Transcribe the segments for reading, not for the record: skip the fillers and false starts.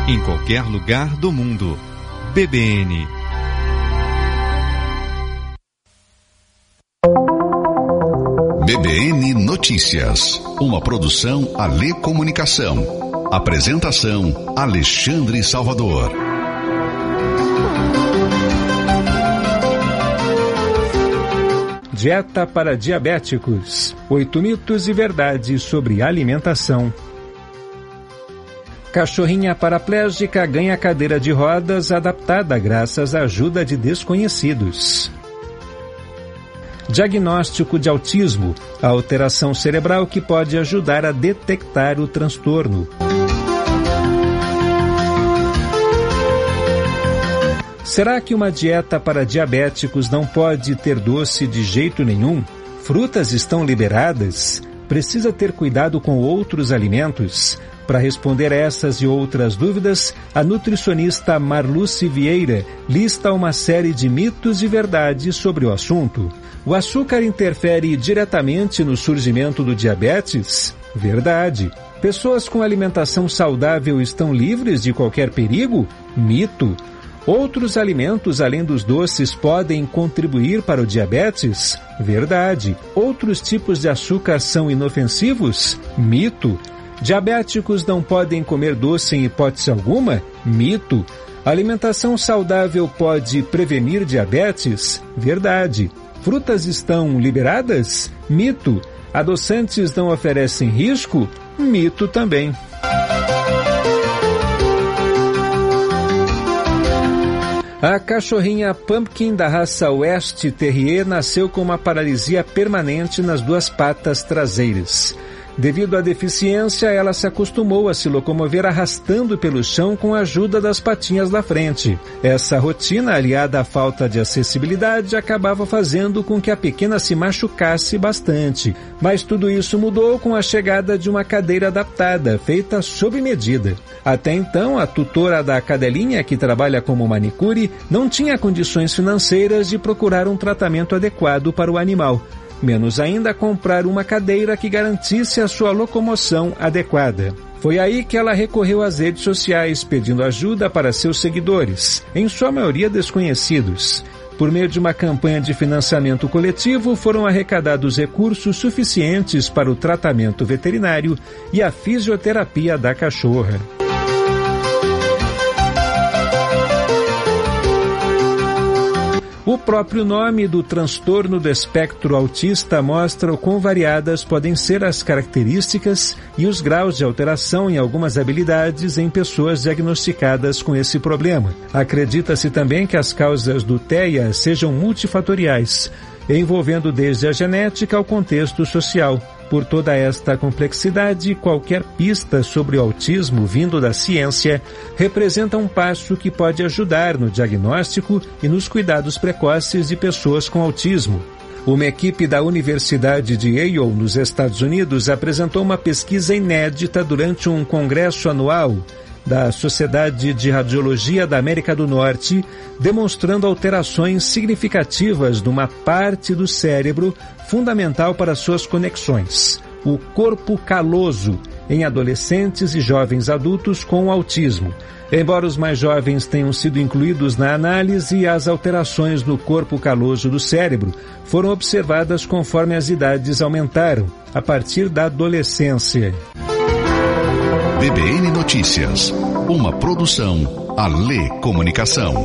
em qualquer lugar do mundo. BBN. BBN Notícias, uma produção Alê Comunicação. Apresentação Alexandre Salvador. Dieta para diabéticos. 8 mitos e verdades sobre alimentação. Cachorrinha paraplégica ganha cadeira de rodas adaptada graças à ajuda de desconhecidos. Diagnóstico de autismo, a alteração cerebral que pode ajudar a detectar o transtorno. Será que uma dieta para diabéticos não pode ter doce de jeito nenhum? Frutas estão liberadas? Precisa ter cuidado com outros alimentos? Para responder essas e outras dúvidas, a nutricionista Marluce Vieira lista uma série de mitos e verdades sobre o assunto. O açúcar interfere diretamente no surgimento do diabetes? Verdade. Pessoas com alimentação saudável estão livres de qualquer perigo? Mito. Outros alimentos além dos doces podem contribuir para o diabetes? Verdade. Outros tipos de açúcar são inofensivos? Mito. Diabéticos não podem comer doce em hipótese alguma? Mito. Alimentação saudável pode prevenir diabetes? Verdade. Frutas estão liberadas? Mito. Adoçantes não oferecem risco? Mito também. A cachorrinha Pumpkin da raça West Terrier nasceu com uma paralisia permanente nas 2 patas traseiras. Devido à deficiência, ela se acostumou a se locomover arrastando pelo chão com a ajuda das patinhas da frente. Essa rotina, aliada à falta de acessibilidade, acabava fazendo com que a pequena se machucasse bastante. Mas tudo isso mudou com a chegada de uma cadeira adaptada, feita sob medida. Até então, a tutora da cadelinha, que trabalha como manicure, não tinha condições financeiras de procurar um tratamento adequado para o animal. Menos ainda comprar uma cadeira que garantisse a sua locomoção adequada. Foi aí que ela recorreu às redes sociais pedindo ajuda para seus seguidores, em sua maioria desconhecidos. Por meio de uma campanha de financiamento coletivo, foram arrecadados recursos suficientes para o tratamento veterinário e a fisioterapia da cachorra. O próprio nome do transtorno do espectro autista mostra o quão variadas podem ser as características e os graus de alteração em algumas habilidades em pessoas diagnosticadas com esse problema. Acredita-se também que as causas do TEA sejam multifatoriais, envolvendo desde a genética ao contexto social. Por toda esta complexidade, qualquer pista sobre o autismo vindo da ciência representa um passo que pode ajudar no diagnóstico e nos cuidados precoces de pessoas com autismo. Uma equipe da Universidade de Yale, nos Estados Unidos, apresentou uma pesquisa inédita durante um congresso anual da Sociedade de Radiologia da América do Norte, demonstrando alterações significativas numa parte do cérebro fundamental para suas conexões, o corpo caloso, em adolescentes e jovens adultos com autismo. Embora os mais jovens tenham sido incluídos na análise, as alterações no corpo caloso do cérebro foram observadas conforme as idades aumentaram, a partir da adolescência. BBN Notícias, uma produção Alê Comunicação.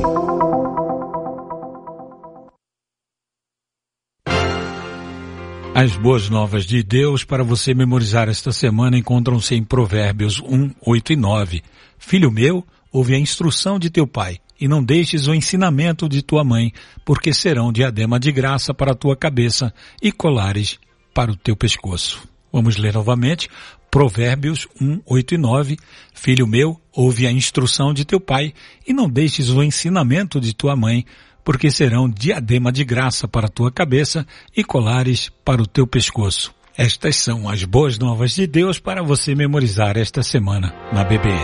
As boas novas de Deus para você memorizar esta semana encontram-se em Provérbios 1, 8 e 9. Filho meu, ouve a instrução de teu pai, e não deixes o ensinamento de tua mãe, porque serão diadema de graça para a tua cabeça e colares para o teu pescoço. Vamos ler novamente. Provérbios 1, 8 e 9. Filho meu, ouve a instrução de teu pai, e não deixes o ensinamento de tua mãe, porque serão diadema de graça para a tua cabeça e colares para o teu pescoço. Estas são as boas novas de Deus para você memorizar esta semana na BBN.